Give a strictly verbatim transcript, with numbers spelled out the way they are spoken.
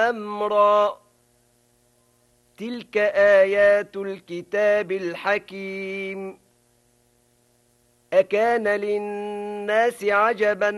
أمرا تلك آيات الكتاب الحكيم أكان للناس عجبا